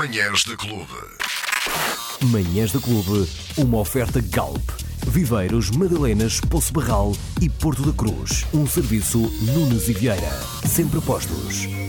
Manhãs da Clube. Manhãs da Clube, uma oferta Galp. Viveiros, Madalenas, Poço Barral e Porto da Cruz. Um serviço Nunes e Vieira. Sempre postos.